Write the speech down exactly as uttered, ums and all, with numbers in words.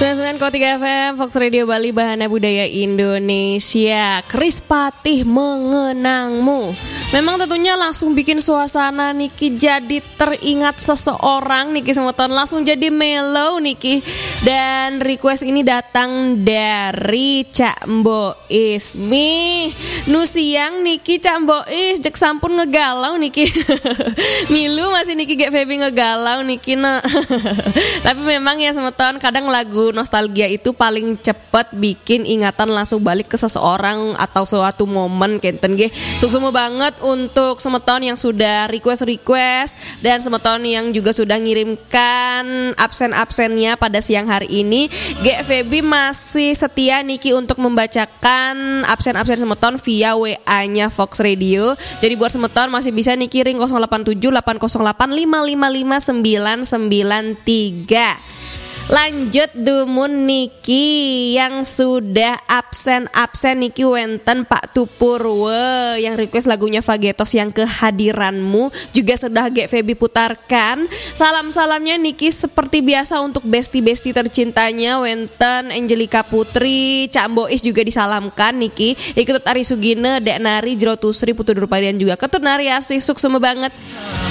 sembilan puluh sembilan koma tiga F M Fox Radio Bali, Bahana Budaya Indonesia. Kris Patih Mengenangmu. Memang tentunya langsung bikin suasana Niki jadi teringat seseorang. Niki semua tahun langsung jadi mellow Niki. Dan request ini datang dari Cak Mbois. Mi nu siang Niki Cak Mbois jek sampun ngegalau Niki. Milu masih Niki G Feby ngegalau Niki na. Tapi memang ya semua tahun kadang lagu nostalgia itu paling cepet bikin ingatan langsung balik ke seseorang atau suatu momen kenten ge. Sukses banget untuk semeton yang sudah request-request dan semeton yang juga sudah ngirimkan absen-absennya pada siang hari ini. G Feby masih setia Niki untuk membacakan absen-absen semeton via W A-nya Fox Radio. Jadi buat semeton masih bisa Niki ring nol delapan tujuh delapan nol delapan lima lima lima sembilan sembilan tiga. Lanjut dumun Niki yang sudah absen-absen Niki wenten Pak Tupurwe yang request lagunya Fagetos yang Kehadiranmu juga sudah G Feby putarkan. Salam-salamnya Niki seperti biasa untuk besti-besti tercintanya wenten Angelika Putri, Cak Mbois juga disalamkan Niki. Ikut Ari Sugine, Dek Nari, Jero Tusri, Putu Durpadian juga Ketut Nari Asih, sukses banget.